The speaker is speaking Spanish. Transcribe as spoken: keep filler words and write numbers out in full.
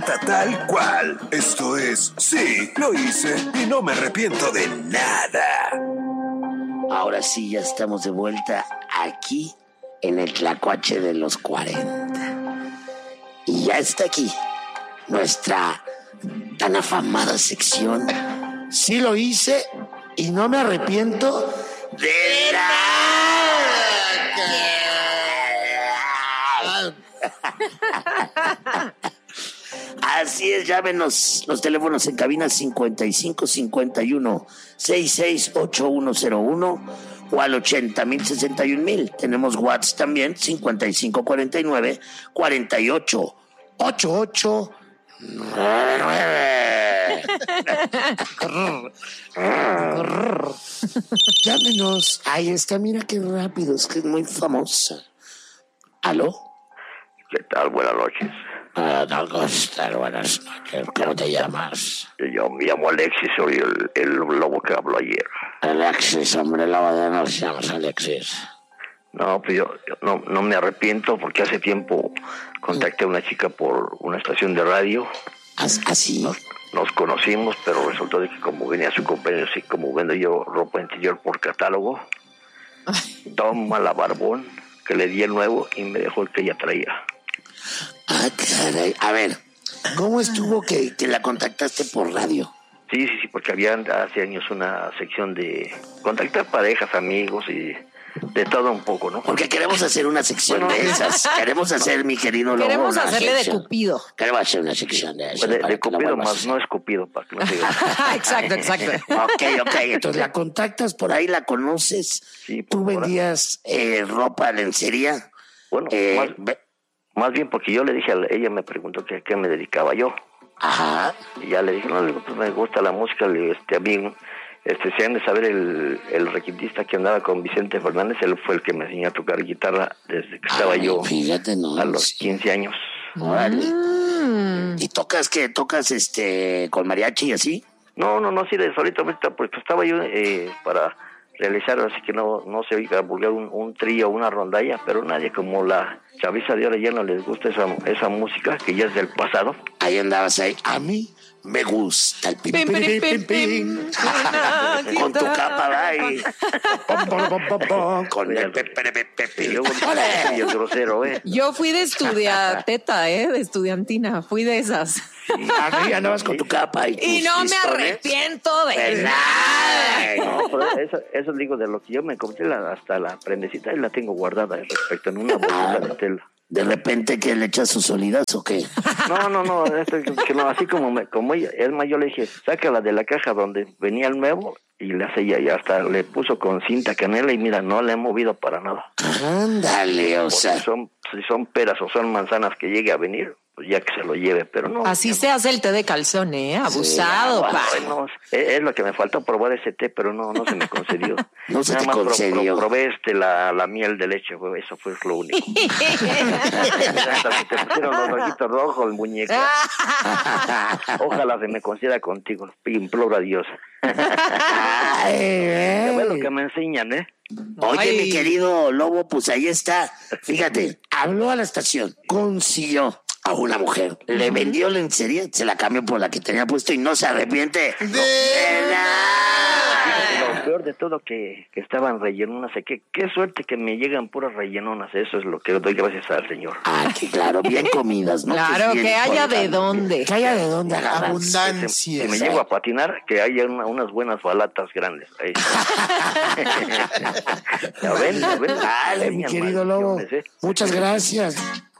Tal cual. Esto es Sí, lo hice y no me arrepiento de nada. Ahora sí, ya estamos de vuelta aquí en el Tlacuache de los cuarenta. Y ya está aquí nuestra tan afamada sección Sí lo hice y no me arrepiento de nada. Así es, llámenos los teléfonos en cabina cincuenta y cinco cincuenta y uno sesenta y seis ochenta y uno cero uno o al ochenta mil sesenta y un mil. Tenemos WhatsApp también, cincuenta y cinco cuarenta y nueve cuarenta y ocho ochenta y ocho nueve. Llámenos. Ahí está, mira qué rápido, es que es muy famosa. ¿Aló? ¿Qué tal? Buenas noches. Ah, no, Costar, buenas noches. ¿Cómo te llamas? Yo me llamo Alexis, soy el, el lobo que habló ayer. Alexis, hombre, lobo de nos llamas Alexis. No, pues yo, yo no, no me arrepiento porque hace tiempo contacté a una chica por una estación de radio. ¿Así? Nos, nos conocimos, pero resultó de que como venía su compañero, así como vendo yo ropa interior por catálogo, toma la barbón que le di el nuevo y me dejó el que ella traía. Ah, caray. A ver, ¿cómo estuvo que, que la contactaste por radio? Sí, sí, sí, porque había hace años una sección de contactar parejas, amigos y de todo un poco, ¿no? Porque queremos hacer una sección bueno, de esas. Queremos hacer, mi querido Lobo, queremos hacerle sección. de Cupido. Queremos hacer una sección de eso. De, de Cupido más no es Cupido, para que no se diga. Exacto, exacto. Ok, ok. Entonces la contactas por ahí, la conoces. Sí, ¿Tú vendías eh, ropa, lencería? Bueno, eh, más, más bien porque yo le dije, a ella me preguntó que a qué me dedicaba yo. Ajá. Y ya le dije, no, le digo, pues me gusta la música, le digo, este, a mí, este, se han de saber el, el requintista que andaba con Vicente Fernández, él fue el que me enseñó a tocar guitarra desde que estaba Ay, yo fíjate, no, a los quince años. Órale. Mm. ¿Y tocas qué? ¿Tocas este con mariachi y así? No, no, no, sí, de solito, ahorita, pues estaba yo eh, para realizar, así que no, no se oiga vulgar un, un trío, una rondalla, pero nadie como la chaviza de ahora ya no les gusta esa, esa música que ya es del pasado. Ahí andabas ahí, a mí me gusta el pim, pim, pim, pim, pim. Con tu capa ahí. Con el pepe, pepe, pepe. Yo grosero, ¿eh? Yo fui de estudianteta, ¿eh? De estudiantina, fui de esas. Sí, ahí andabas con tu capa y, y no me arrepiento de nada. No, pero eso, eso digo de lo que yo me compré la, hasta la prendecita y la tengo guardada respecto en una bolsita de tela. ¿De repente que le echas sus solidas o qué? No, no, no, esto, que no así como, me, como ella, es más, yo le dije, sácala de la caja donde venía el nuevo y le hace ella y hasta le puso con cinta canela y mira, no le he movido para nada. Ándale, o sea. Si son, si son peras o son manzanas que llegue a venir, pues ya que se lo lleve, pero no. Así no. se hace el té de calzón, ¿eh? Abusado, sí, pa. Bueno, es, es lo que me faltó probar ese té, pero no, no se me concedió. No se Nada te más concedió. Pro, pro, probé este, la, la miel de leche, güey, eso fue lo único. Hasta se te pusieron los ojitos rojos, el muñeco. Ojalá se me conceda contigo, imploro a Dios. Ay, es lo que me enseñan, ¿eh? Oye, Ay. mi querido Lobo, pues ahí está. Fíjate, habló a la estación, consiguió a una mujer, le vendió lencería, se la cambió por la que tenía puesto y no se arrepiente de, de nada. Lo peor de todo que, que estaban rellenonas, qué, qué suerte que me llegan puras rellenonas, eso es lo que doy gracias al Señor. Ah, que claro, bien comidas, ¿no? Claro, que, que haya de dónde. Que haya de dónde agarrar. Abundancia. Si me llego a patinar, que haya una, unas buenas balatas grandes. Ahí. Ya ven, ya ven. Dale, mi querido Lobo, muchas gracias.